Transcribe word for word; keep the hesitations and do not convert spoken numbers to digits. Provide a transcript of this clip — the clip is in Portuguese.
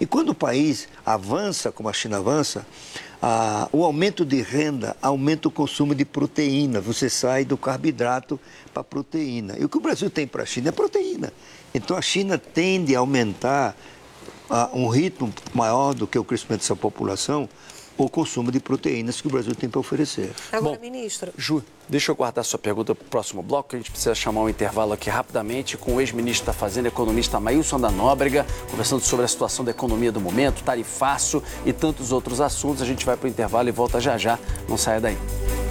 E quando o país avança, como a China avança, ah, o aumento de renda aumenta o consumo de proteína. Você sai do carboidrato para a proteína. E o que o Brasil tem para a China é proteína. Então a China tende a aumentar a um ritmo maior do que o crescimento dessa população, o consumo de proteínas que o Brasil tem para oferecer. Agora, Bom, ministro... Ju, deixa eu guardar sua pergunta para o próximo bloco, que a gente precisa chamar um intervalo aqui rapidamente com o ex-ministro da Fazenda, economista Maílson da Nóbrega, conversando sobre a situação da economia do momento, tarifaço e tantos outros assuntos. A gente vai para o intervalo e volta já já. Não saia daí.